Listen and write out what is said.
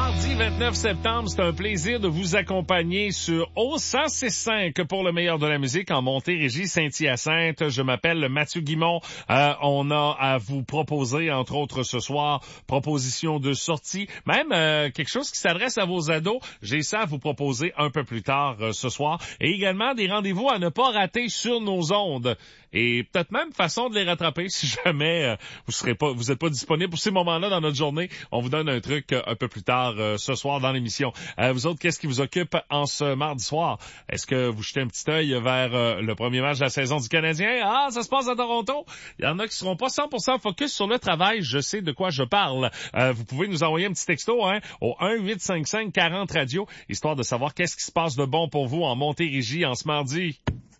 Mardi 29 septembre, c'est un plaisir de vous accompagner sur O106.5 pour le meilleur de la musique en Montérégie, Saint-Hyacinthe. Je m'appelle Mathieu Guimont. On a à vous proposer, entre autres ce soir, proposition de sortie, même quelque chose qui s'adresse à vos ados. J'ai ça à vous proposer un peu plus tard ce soir. Et également des rendez-vous à ne pas rater sur nos ondes. Et peut-être même façon de les rattraper si jamais vous êtes pas disponible pour ces moments-là dans notre journée. On vous donne un truc un peu plus tard ce soir dans l'émission. Vous autres, qu'est-ce qui vous occupe en ce mardi soir? Est-ce que vous jetez un petit œil vers le premier match de la saison du Canadien? Ah, ça se passe à Toronto. Il y en a qui seront pas 100% focus sur le travail. Je sais de quoi je parle. Vous pouvez nous envoyer un petit texto au 1-855-40-radio, histoire de savoir qu'est-ce qui se passe de bon pour vous en Montérégie en ce mardi.